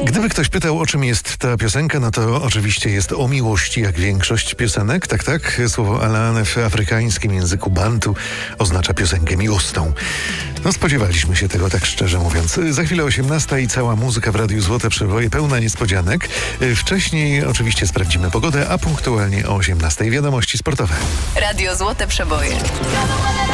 Gdyby ktoś pytał, o czym jest ta piosenka, no to oczywiście jest o miłości, jak większość piosenek. Tak. Słowo Alan w afrykańskim języku bantu oznacza piosenkę miłosną. No spodziewaliśmy się tego, tak szczerze mówiąc. Za chwilę 18 i cała muzyka w Radiu Złote Przeboje, pełna niespodzianek. Wcześniej oczywiście sprawdzimy pogodę, a punktualnie o 18 wiadomości sportowe. Radio Złote Przeboje.